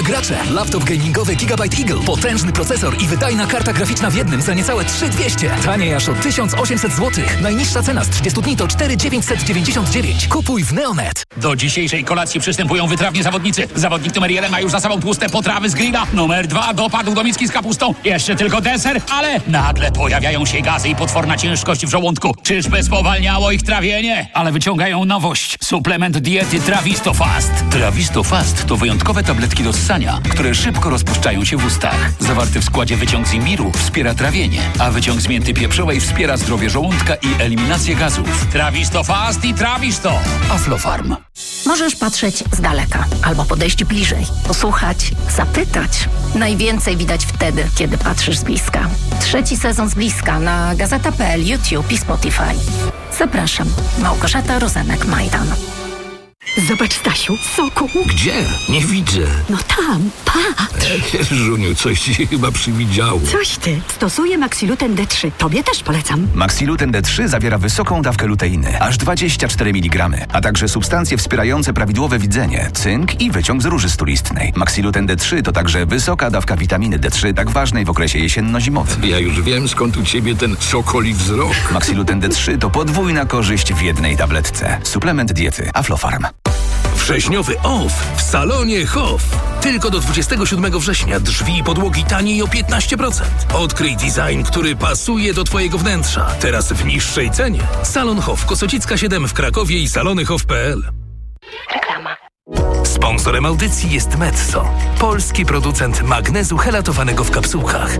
Uwaga gracze! Laptop gamingowy Gigabyte Eagle. Potężny procesor i wydajna karta graficzna w jednym za niecałe 3200. Taniej aż o 1800 zł. Najniższa cena z 30 dni to 4999. Kupuj w Neonet. Do dzisiejszej kolacji przystępują wytrawni zawodnicy. Zawodnik numer 1 ma już za sobą tłuste potrawy z grilla. Numer 2 dopadł do miski z kapustą. Jeszcze tylko deser, ale nagle pojawiają się gazy i potworna ciężkość w żołądku. Czyżby spowalniało ich trawienie? Ale wyciągają nowość. Suplement diety Trawisto Fast. Trawisto Fast to wyjątkowe tabletki do ssania, które szybko rozpuszczają się w ustach. Zawarty w składzie wyciąg z imbiru wspiera trawienie, a wyciąg z mięty pieprzowej wspiera zdrowie żołądka i eliminację gazów. Trawisto Fast i Trawisto. Aflofarm. Możesz patrzeć z daleka albo podejść bliżej, posłuchać, zapytać. Najwięcej widać wtedy, kiedy patrzysz z bliska. 3. sezon z bliska na Gazeta.pl, YouTube i Spotify. Zapraszam. Małgorzata Rozenek-Majdan. Zobacz, Stasiu, soku. Gdzie? Nie widzę. No tam, patrz. Żuniu, coś ci się chyba przywidziało. Coś ty. Stosuję Maxiluten D3. Tobie też polecam. Maxiluten D3 zawiera wysoką dawkę luteiny, aż 24 mg, a także substancje wspierające prawidłowe widzenie, cynk i wyciąg z róży stulistnej. Maxiluten D3 to także wysoka dawka witaminy D3, tak ważnej w okresie jesienno-zimowym. Ja już wiem, skąd u ciebie ten sokoli wzrok. Maxiluten D3 to podwójna korzyść w jednej tabletce. Suplement diety Aflofarm. Wrześniowy off w salonie Hoff. Tylko do 27 września drzwi i podłogi taniej o 15%. Odkryj design, który pasuje do twojego wnętrza. Teraz w niższej cenie. Salon Hoff, Kosocicka 7 w Krakowie i salonyhoff.pl. Reklama. Sponsorem audycji jest Medzo, polski producent magnezu helatowanego w kapsułkach.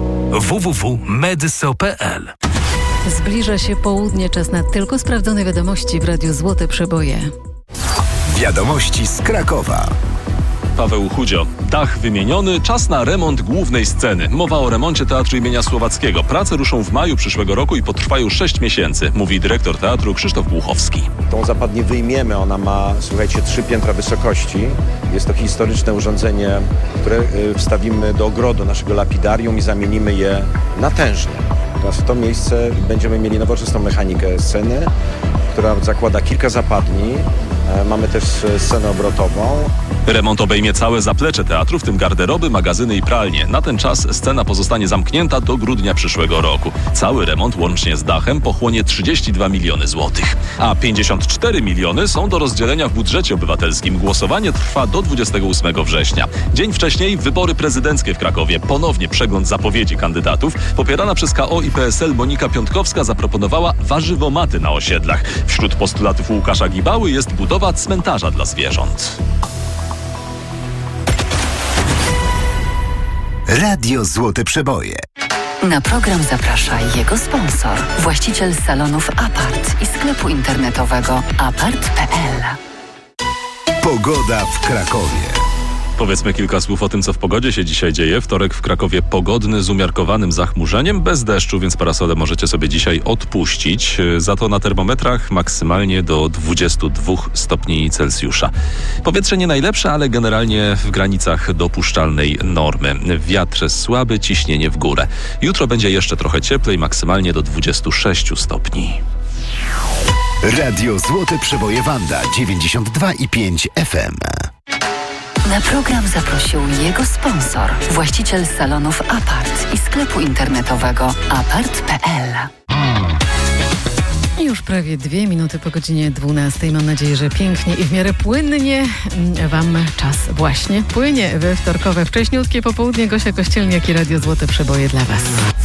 www.medso.pl. Zbliża się południe, czas na tylko sprawdzone wiadomości w Radiu Złote Przeboje. Wiadomości z Krakowa. Paweł Chudzio. Dach wymieniony, czas na remont głównej sceny. Mowa o remoncie Teatru imienia Słowackiego. Prace ruszą w maju przyszłego roku i potrwają 6 miesięcy, mówi dyrektor teatru Krzysztof Głuchowski. Tą zapadnię wyjmiemy, ona ma, słuchajcie, 3 piętra wysokości. Jest to historyczne urządzenie, które wstawimy do ogrodu naszego lapidarium i zamienimy je na tężnie. Teraz w to miejsce będziemy mieli nowoczesną mechanikę sceny, która zakłada kilka zapadni. Mamy też scenę obrotową. Remont obejmie całe zaplecze teatru, w tym garderoby, magazyny i pralnie. Na ten czas scena pozostanie zamknięta do grudnia przyszłego roku. Cały remont łącznie z dachem pochłonie 32 miliony złotych. A 54 miliony są do rozdzielenia w budżecie obywatelskim. Głosowanie trwa do 28 września. Dzień wcześniej wybory prezydenckie w Krakowie. Ponownie przegląd zapowiedzi kandydatów. Popierana przez KO i PSL Monika Piątkowska zaproponowała warzywomaty na osiedlach. Wśród postulatów Łukasza Gibały jest budowa cmentarza dla zwierząt. Radio Złote Przeboje. Na program zaprasza jego sponsor, właściciel salonów Apart i sklepu internetowego apart.pl. Pogoda w Krakowie. Powiedzmy kilka słów o tym, co w pogodzie się dzisiaj dzieje. Wtorek w Krakowie pogodny z umiarkowanym zachmurzeniem, bez deszczu, więc parasole możecie sobie dzisiaj odpuścić. Za to na termometrach maksymalnie do 22 stopni Celsjusza. Powietrze nie najlepsze, ale generalnie w granicach dopuszczalnej normy. Wiatr słaby, ciśnienie w górę. Jutro będzie jeszcze trochę cieplej, maksymalnie do 26 stopni. Radio Złote Przeboje Wanda 92,5 FM. Na program zaprosił jego sponsor, właściciel salonów Apart i sklepu internetowego apart.pl. Już prawie 2 minuty po godzinie 12. Mam nadzieję, że pięknie i w miarę płynnie wam czas właśnie płynie we wtorkowe wcześniutkie popołudnie. Gosia Kościelniak i Radio Złote Przeboje dla was.